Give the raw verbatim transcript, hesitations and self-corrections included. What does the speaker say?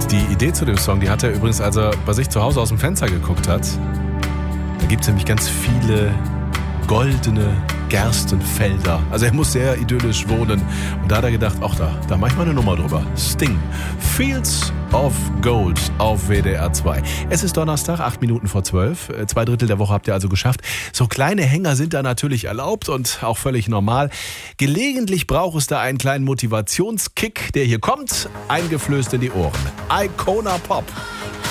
Die Idee zu dem Song, die hat er übrigens, als er bei sich zu Hause aus dem Fenster geguckt hat. Da gibt es nämlich ganz viele goldene Gerstenfelder. Also er muss sehr idyllisch wohnen. Und da hat er gedacht, ach da, da mach ich mal eine Nummer drüber. Sting. Fields of Gold auf W D R zwei. Es ist Donnerstag, acht Minuten vor zwölf. Zwei Drittel der Woche habt ihr also geschafft. So kleine Hänger sind da natürlich erlaubt und auch völlig normal. Gelegentlich braucht es da einen kleinen Motivationskick, der hier kommt, eingeflößt in die Ohren. Icona Pop.